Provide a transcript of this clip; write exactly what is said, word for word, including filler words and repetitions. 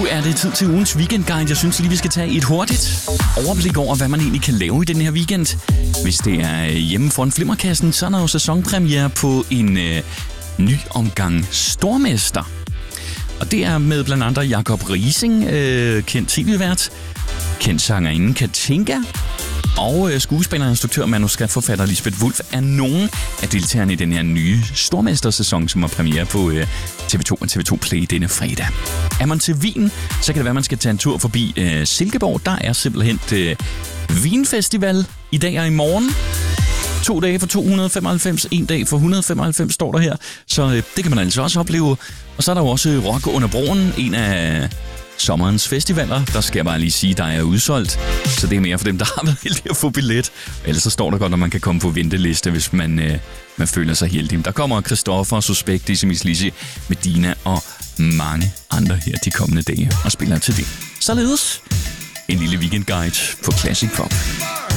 er det tid til ugens weekendguide. Jeg synes lige, vi skal tage et hurtigt overblik over, hvad man egentlig kan lave i den her weekend. Hvis det er hjemme foran Flimmerkassen, så er der jo sæsonpremiere på en øh, ny omgang Stormester. Og det er med blandt andre Jacob Riising, øh, kendt T V-vært, kendt sangerinde Katinka, og øh, skuespiller, instruktør og manuskriptforfatter Lisbeth Wulf er nogle af deltagerne i den her nye Stormester-sæson, som har premiere på øh, T V to og T V to Play denne fredag. Er man til Wien, så kan det være, at man skal tage en tur forbi øh, Silkeborg. Der er simpelthen øh, Vinfestival i dag og i morgen. To dage for to hundrede og femoghalvfems, en dag for et hundrede og femoghalvfems står der her. Så øh, det kan man altså også opleve. Og så er der jo også Rock under broen, en af sommerens festivaler. Der skal jeg bare lige sige, der er udsolgt. Så det er mere for dem, der har været heldige at få billet. Ellers så står der godt, at man kan komme på venteliste, hvis man, øh, man føler sig heldig. Der kommer Christoffer, Suspekt, Decimis Lizzy, Medina og mange andre her de kommende dage og spiller til det. Således en lille weekendguide på Classic Pop.